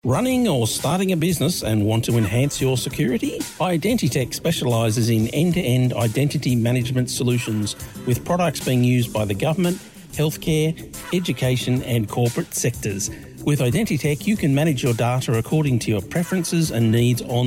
Running or starting a business and want to enhance your security? Identitech specialises in end-to-end identity management solutions with products being used by the government, healthcare, education and corporate sectors. With Identitech, you can manage your data according to your preferences and needs on